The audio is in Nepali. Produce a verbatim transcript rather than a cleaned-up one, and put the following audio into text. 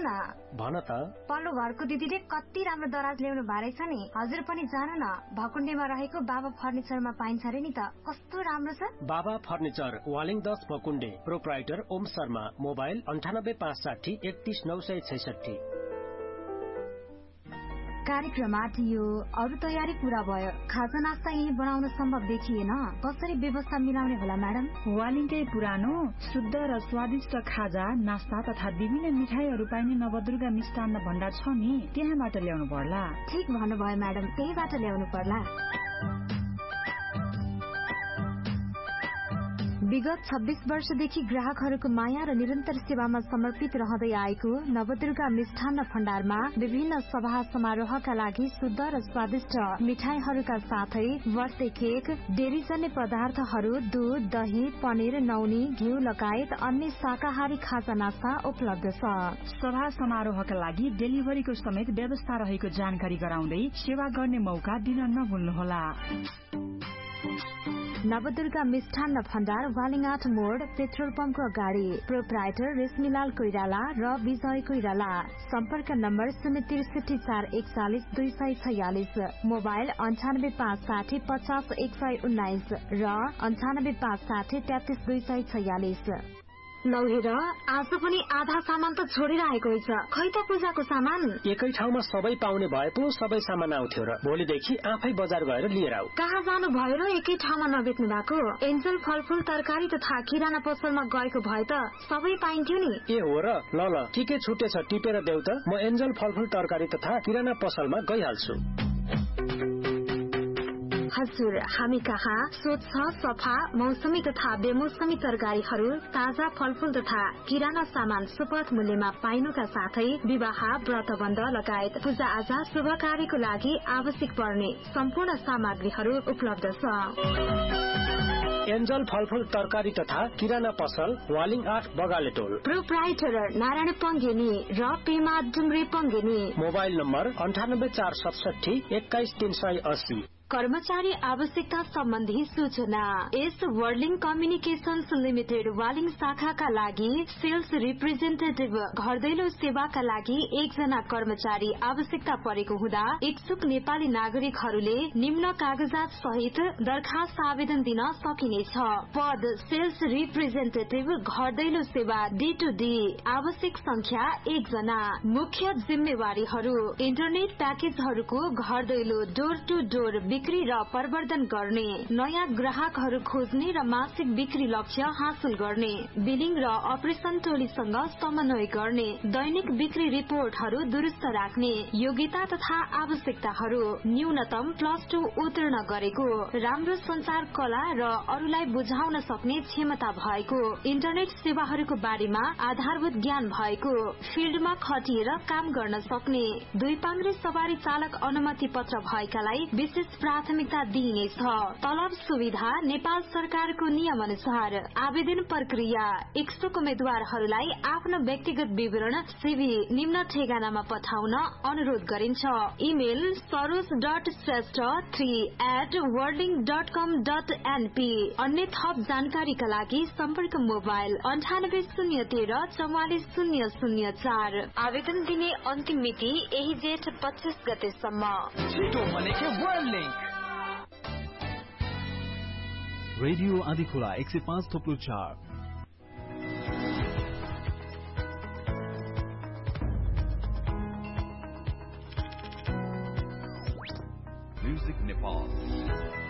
न भन त पल्लो घरको दिदीले कति राम्रो दराज ल्याउनु भएको छ नि हजुर पनि जानु न भकुण्डेमा रहेको बाबा फर्निचरमा पाइन्छ रे नि त कस्तो राम्रो छ बाबा फर्निचर वालिङ दस भकुण्डे प्रोप्राइटर ओम शर्मा मोबाइल अन्ठानब्बे पाँच साठी एकतीस नौ सय छैसठी। कार्यक्रम आटियो अरू तयारी पूरा भयो खाजा नास्ता यही बनाउन सम्भव देखिएन कसरी व्यवस्था मिलाउने होला म्याडम वालिङकै पुरानो शुद्ध र स्वादिष्ट खाजा नास्ता तथा विभिन्न मिठाईहरू पाइने नवदुर्गा मिष्टान्न भण्डार छ नि त्यहाँबाट ल्याउनु पर्ला ठीक भन्नुभयो म्याडम त्यहीबाट ल्याउनु पर्ला विगत छब्बीस वर्षदेखि ग्राहकहरूको माया र निरन्तर सेवामा समर्पित रहँदै आएको नवदुर्गा मिष्ठान्न भण्डारमा विभिन्न सभा समारोहका लागि शुद्ध र स्वादिष्ट मिठाईहरूका साथै बर्थडे केक डेरीजन्य पदार्थहरू दूध दही पनिर नौनी घिउ लगायत अन्य शाकाहारी खाजा नास्ता उपलब्ध छ सभा समारोहका लागि डेलिभरीको समेत व्यवस्था रहेको जानकारी गराउँदै सेवा गर्ने मौका दिन नभुल्नुहोला नवदुर्गा मिष्ठान्न भण्डार वालिङाट मोड पेट्रोल पम्पको अगाडि प्रोप्राइटर रेशमीलाल कोइराला र विजय कोइराला सम्पर्क नम्बर शून्य त्रिसठी चार एकचालिस दुई सय छयालिस मोबाइल अन्ठानब्बे पाँच साठी पचास एक सय उन्नाइस र अन्ठानब्बे पाँच साठी तेत्तीस दुई सय छयालिस लौहेर आज पनि आधा सामान त छोडिरहेको रहेछ खै त पूजाको सामान एकै ठाउँमा सबै पाउने भए पो सबै सामान आउँथ्यो र भोलिदेखि आफै बजार गएर लिएर आऊ कहाँ जानु भयो र एकै ठाउँमा नबेच्नु भएको एन्जल फलफूल तरकारी तथा किराना पसलमा गएको भए त सबै पाइन्थ्यो नि ए हो र ल ल के के छुटेछ टिपेर देऊ त म एन्जल फलफूल तरकारी तथा किराना पसलमा गइहाल्छु हजुर हामी कहाँ स्वच्छ सफा मौसमी तथा बेमौसमी तरकारीहरू ताजा फलफूल तथा किराना सामान सुपथ मूल्यमा पाइनुका साथै विवाह व्रतबन्ध लगायत पूजा आजा शुभ कार्यको लागि आवश्यक पर्ने सम्पूर्ण सामग्रीहरू उपलब्ध छ एन्जल फलफूल तरकारी तथा किराना पसल वालिङ आठ बगाले टोल प्रोप्राइटर नारायण पंगेनी र पेमा डुम्रे पंगेनी मोबाइल नम्बर अन्ठानब्बे चार सतसठी एक्काइस तीन सय अस्सी कर्मचारी आवश्यकता सम्बन्धी सूचना एस वर्लिङ कम्युनिकेशन्स लिमिटेड वालिङ शाखाका लागि सेल्स रिप्रेजेन्टेटिभ घरदैलो सेवाका लागि एकजना कर्मचारी आवश्यकता परेको हुँदा इच्छुक नेपाली नागरिकहरूले निम्न कागजात सहित दरखास्त आवेदन दिन सकिनेछ पद सेल्स रिप्रेजेन्टेटिभ घरदैलो सेवा डी टू डी आवश्यक संख्या एकजना मुख्य जिम्मेवारीहरू इन्टरनेट प्याकेजहरूको घरदैलो डोर टू डोर बिक्री र प्रवर्धन गर्ने नयाँ ग्राहकहरू खोज्ने र मासिक बिक्री लक्ष्य हासिल गर्ने बिलिङ र अपरेशन टोलीसँग समन्वय गर्ने दैनिक बिक्री रिपोर्टहरू दुरुस्त राख्ने योग्यता तथा आवश्यकताहरू न्यूनतम प्लस टू उत्तीर्ण गरेको राम्रो संचार कला र अरूलाई बुझाउन सक्ने क्षमता भएको इन्टरनेट सेवाहरूको बारेमा आधारभूत ज्ञान भएको फिल्डमा खटिएर काम गर्न सक्ने दुई पाङ्ग्रे सवारी चालक अनुमति पत्र भएकालाई विशेष प्राथमिकता दिइनेछ तलब सुविधा नेपाल सरकारको नियम अनुसार आवेदन प्रक्रिया इच्छुक उम्मेद्वारहरूलाई आफ्नो व्यक्तिगत विवरण सीवी निम्न ठेगानामा पठाउन अनुरोध गरिन्छ email Saroj dot Shrestha three at वर्लिङ dot com dot NP अन्य थप जानकारीका लागि सम्पर्क मोबाइल अन्ठानब्बे शून्य तेह्र चौवालिस शून्य शून्य चार आवेदन दिने अन्तिम मिति यही जेठ पच्चीस गतेसम्म रेडियो आदिखोला एक सय पाँच थोप्लो चार म्युजिक नेपाल